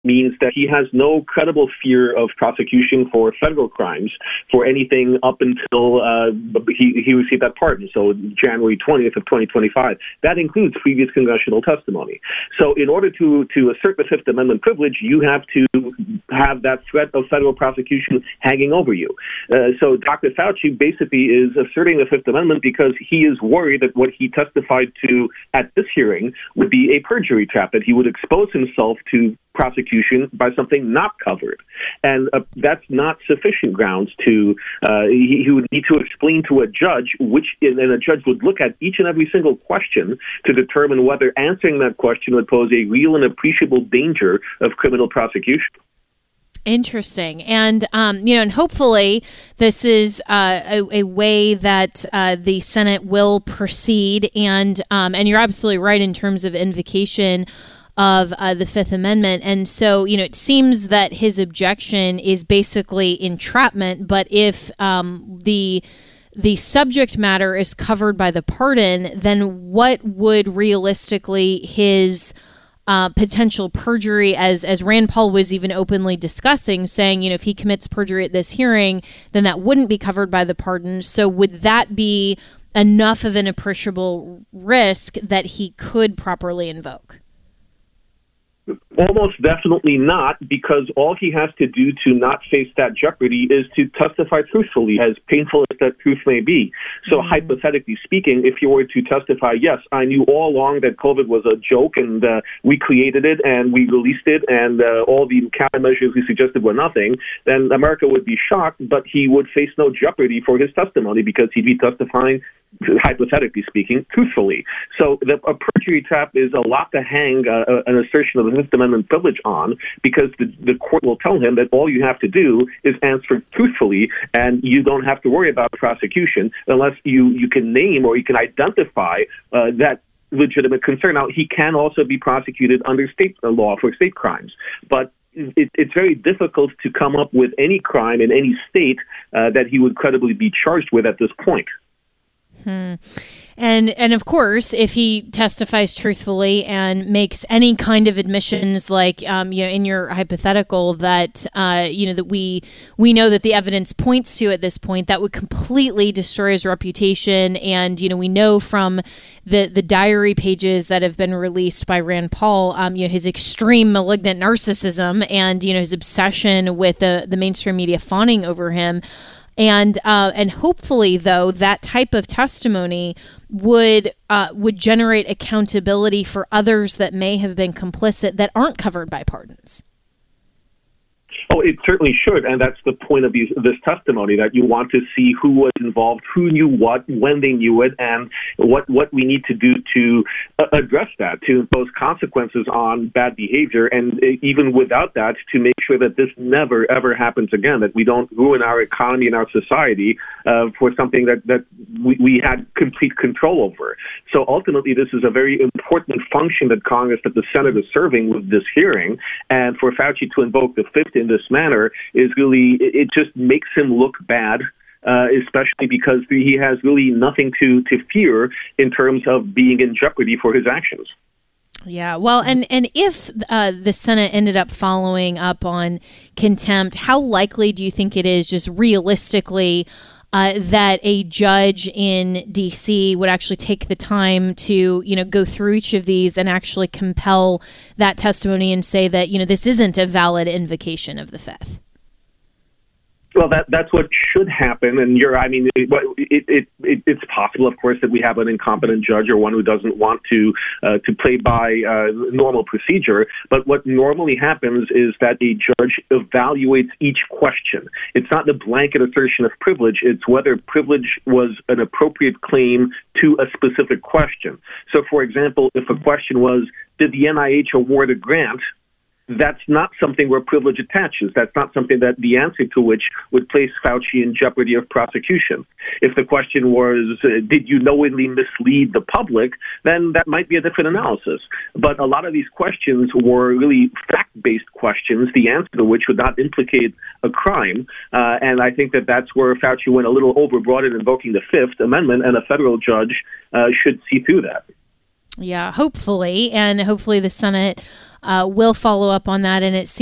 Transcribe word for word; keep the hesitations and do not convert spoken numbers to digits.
means that he has no credible fear of prosecution for federal crimes for anything up until uh, he, he received that pardon, so January twentieth of twenty twenty-five. That includes previous congressional testimony. So in order to, to assert the Fifth Amendment privilege, you have to have that threat of federal prosecution hanging over you. Uh, so Doctor Fauci basically is asserting the Fifth Amendment because he is worried that what he testified to at this hearing would be a perjury trap, that he would expose himself to prosecution by something not covered. And uh, that's not sufficient grounds to, uh, he, he would need to explain to a judge, which, and a judge would look at each and every single question to determine whether answering that question would pose a real and appreciable danger of criminal prosecution. Interesting. And, um, you know, and hopefully this is uh, a, a way that uh, the Senate will proceed. And, um, and you're absolutely right in terms of invocation of uh, the Fifth Amendment. And so, you know, it seems that his objection is basically entrapment. But if um, the the subject matter is covered by the pardon, then what would realistically his uh, potential perjury, as as Rand Paul was even openly discussing, saying, you know, if he commits perjury at this hearing, then that wouldn't be covered by the pardon. So would that be enough of an appreciable risk that he could properly invoke? Almost definitely not, because all he has to do to not face that jeopardy is to testify truthfully, as painful as that truth may be. So mm. hypothetically speaking, if you were to testify, yes, I knew all along that COVID was a joke and uh, we created it and we released it and uh, all the countermeasures we suggested were nothing, then America would be shocked, but he would face no jeopardy for his testimony because he'd be testifying, hypothetically speaking, truthfully. So the, a perjury trap is a lot to hang uh, an assertion of the Fifth Amendment privilege on, because the, the court will tell him that all you have to do is answer truthfully, and you don't have to worry about prosecution unless you, you can name or you can identify uh, that legitimate concern. Now, he can also be prosecuted under state law for state crimes, but It, it's very difficult to come up with any crime in any state uh, that he would credibly be charged with at this point. Hmm. And and of course, if he testifies truthfully and makes any kind of admissions, like um, you know, in your hypothetical that uh, you know that we we know that the evidence points to at this point, that would completely destroy his reputation. And you know, we know from the the diary pages that have been released by Rand Paul, um, you know, his extreme malignant narcissism and you know his obsession with the the mainstream media fawning over him. And uh, and hopefully, though, that type of testimony would uh, would generate accountability for others that may have been complicit that aren't covered by pardons. Oh, it certainly should, and that's the point of these, this testimony, that you want to see who was involved, who knew what, when they knew it, and what, what we need to do to uh, address that, to impose consequences on bad behavior, and even without that, to make sure that this never, ever happens again, that we don't ruin our economy and our society uh, for something that, that we, we had complete control over. So ultimately, this is a very important function that Congress, that the Senate is serving with this hearing, and for Fauci to invoke the Fifth in this manner is really, it just makes him look bad, uh, especially because he has really nothing to, to fear in terms of being in jeopardy for his actions. Yeah, well, and, and if uh, the Senate ended up following up on contempt, how likely do you think it is, just realistically, Uh, that a judge in D C would actually take the time to, you know, go through each of these and actually compel that testimony and say that, you know, this isn't a valid invocation of the Fifth? Well, that that's what should happen, and you're. I mean, it, it, it, it it's possible, of course, that we have an incompetent judge or one who doesn't want to uh, to play by uh, normal procedure. But what normally happens is that a judge evaluates each question. It's not the blanket assertion of privilege; it's whether privilege was an appropriate claim to a specific question. So, for example, if a question was, "Did the N I H award a grant?" That's not something where privilege attaches. That's not something that the answer to which would place Fauci in jeopardy of prosecution. If the question was, uh, did you knowingly mislead the public, then that might be a different analysis. But a lot of these questions were really fact-based questions, the answer to which would not implicate a crime. Uh, and I think that that's where Fauci went a little overbroad in invoking the Fifth Amendment, and a federal judge uh, should see through that. Yeah, hopefully, and hopefully the Senate uh, will follow up on that, and it